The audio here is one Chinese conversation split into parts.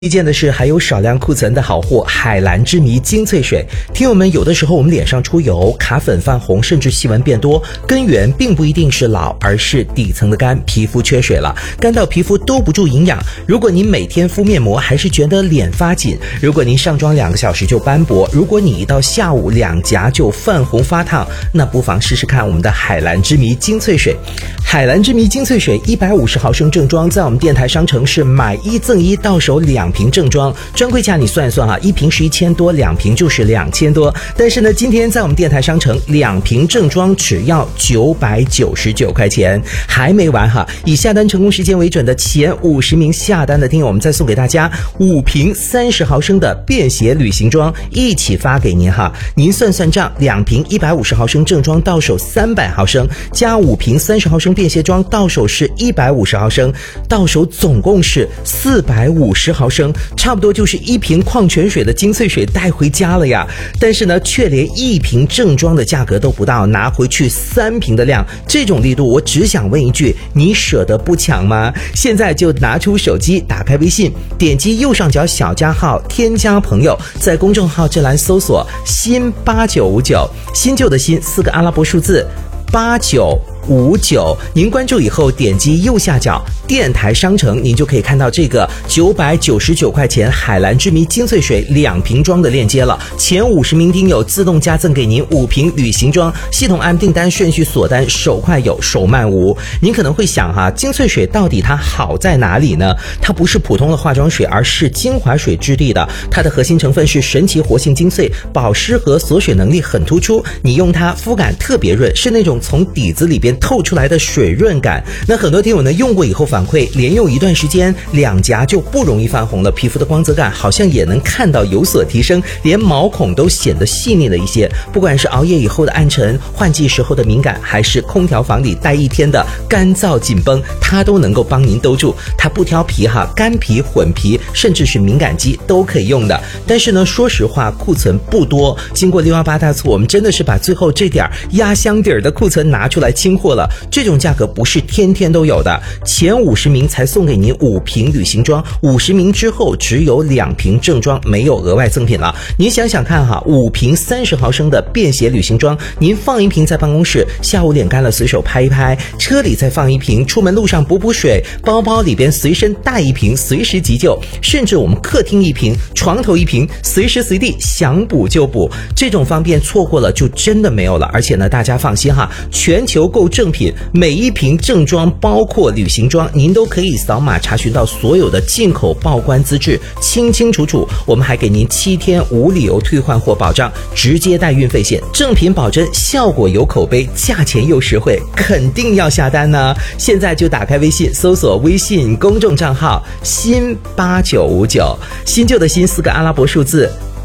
推荐的是还有少量库存的好货海蓝之谜精粹水。听友们，有的时候我们脸上出油、卡粉、泛红，甚至细纹变多，根源并不一定是老，而是底层的干，皮肤缺水了，干到皮肤兜不住营养。如果您每天敷面膜还是觉得脸发紧，如果您上妆2个小时就斑驳，如果你一到下午两颊就泛红发烫，那不妨试试看我们的海蓝之谜精粹水。海蓝之谜精粹水150毫升正装，在我们电台商城是买1赠1，到手2瓶正装，专柜价你算一算哈，1瓶是1000多，2瓶就是2000多。但是呢，今天在我们电台商城2瓶正装只要999块钱，还没完哈！以下单成功时间为准的前50名下单的听友，我们再送给大家5瓶30毫升的便携旅行装，一起发给您哈。您算算账，2瓶150毫升正装到手300毫升，加5瓶30毫升便携装到手是150毫升，到手总共是450毫升，差不多就是1瓶矿泉水的精粹水带回家了呀。但是呢，却连1瓶正装的价格都不到，拿回去3瓶的量，这种力度我只想问一句，你舍得不抢吗？现在就拿出手机，打开微信，点击右上角小加号，添加朋友，在公众号这栏搜索新8959，新旧的新4个阿拉伯数字8959，您关注以后点击右下角电台商城，您就可以看到这个999块钱海蓝之谜精粹水2瓶装的链接了。前50名听友自动加赠给您5瓶旅行装，系统按订单顺序锁单，手快有手慢无。您可能会想哈，精粹水到底它好在哪里呢？它不是普通的化妆水，而是精华水质地的，它的核心成分是神奇活性精粹，保湿和锁水能力很突出，你用它肤感特别润，是那种从底子里边透出来的水润感。那很多听友呢用过以后反馈，连用一段时间两颊就不容易泛红了，皮肤的光泽感好像也能看到有所提升，连毛孔都显得细腻了一些。不管是熬夜以后的暗沉、换季时候的敏感，还是空调房里待一天的干燥紧绷，它都能够帮您兜住。它不挑皮哈，干皮、混皮甚至是敏感肌都可以用的。但是呢，说实话库存不多，经过618大促，我们真的是把最后这点压箱底的库存拿出来清货了，这种价格不是天天都有的。前50名才送给您5瓶旅行装，50名之后只有2瓶正装，没有额外赠品了。您想想看哈，5瓶30毫升的便携旅行装，您放1瓶在办公室，下午脸干了随手拍一拍，车里再放1瓶，出门路上补补水，包包里边随身带1瓶，随时急救，甚至我们客厅1瓶，床头1瓶，随时随地想补就补，这种方便错过了就真的没有了。而且呢，大家放心哈，全球购正品，每1瓶正装包括旅行装，您都可以扫码查询到所有的进口报关资质，清清楚楚。我们还给您7天无理由退换货保障，直接带运费险，正品保真，效果有口碑，价钱又实惠，肯定要下单呢。现在就打开微信，搜索微信公众账号新8959，新旧的新4个阿拉伯数字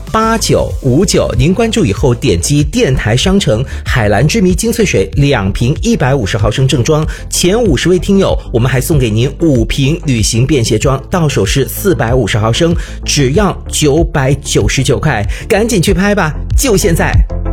8959，您关注以后点击电台商城海蓝之谜精粹水2瓶150毫升正装，前50位听友我们还送给您5瓶旅行便携装，到手是450毫升，只要999块，赶紧去拍吧，就现在。